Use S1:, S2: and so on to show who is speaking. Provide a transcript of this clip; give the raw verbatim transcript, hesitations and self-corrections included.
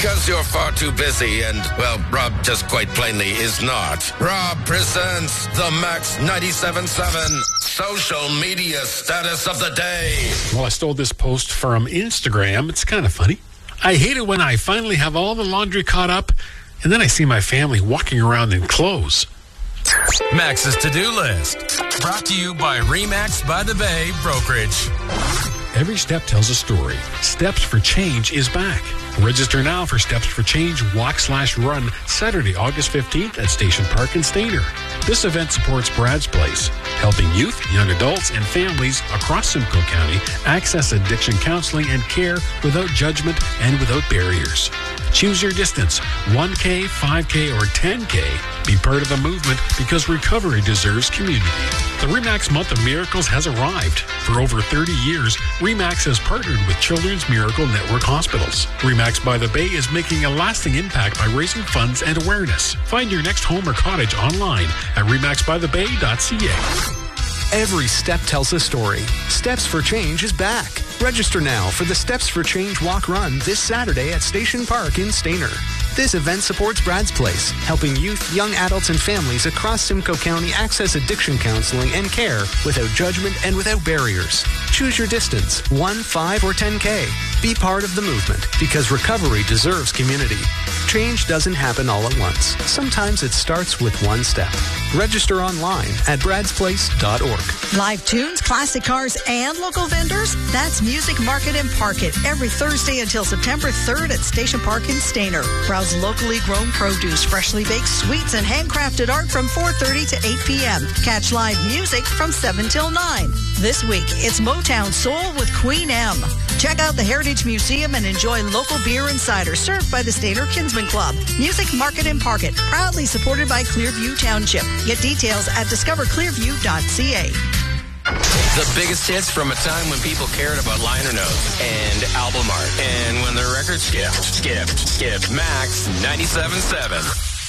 S1: because you're far too busy and, well, Rob just quite plainly is not. Rob presents the Max ninety-seven point seven social media status of the day.
S2: Well, I stole this post from Instagram. It's kind of funny. I hate it when I finally have all the laundry caught up and then I see my family walking around in clothes.
S3: Max's to-do list. Brought to you by Remax by the Bay Brokerage.
S2: Every step tells a story. Steps for Change is back. Register now for Steps for Change Walk Slash Run Saturday, August fifteenth at Station Park in Stayner. This event supports Brad's Place, helping youth, young adults, and families across Simcoe County access addiction counseling and care without judgment and without barriers. Choose your distance, one K, five K, or ten K. Be part of the movement because recovery deserves community. The REMAX Month of Miracles has arrived. For over thirty years, REMAX has partnered with Children's Miracle Network Hospitals. REMAX by the Bay is making a lasting impact by raising funds and awareness. Find your next home or cottage online at remax by the bay dot c a.
S4: Every step tells a story. Steps for Change is back. Register now for the Steps for Change Walk Run this Saturday at Station Park in Stayner. This event supports Brad's Place, helping youth, young adults, and families across Simcoe County access addiction counseling and care without judgment and without barriers. Choose your distance, one, five, or ten K. Be part of the movement because recovery deserves community. Change doesn't happen all at once. Sometimes it starts with one step. Register online at brads place dot org.
S5: Live tunes, classic cars, and local vendors? That's Music Market and Park It every Thursday until September third at Station Park in Stayner. Browse locally grown produce, freshly baked sweets, and handcrafted art from four thirty to eight p.m. Catch live music from seven till nine. This week, it's Motown Soul with Queen M. Check out the Heritage Museum and enjoy local beer and cider served by the Stayner Kinsman Club. Music Market and Park It, proudly supported by Clearview Township. Get details at discover clearview dot c a.
S3: The biggest hits from a time when people cared about liner notes and album art. And when the record skipped, skipped, skipped. Max ninety-seven point seven.